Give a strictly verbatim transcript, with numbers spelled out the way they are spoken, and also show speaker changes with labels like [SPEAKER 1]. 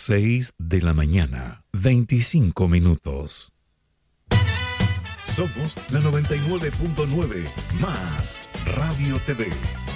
[SPEAKER 1] seis de la mañana, veinticinco minutos. Somos la noventa y nueve punto nueve más Radio T V.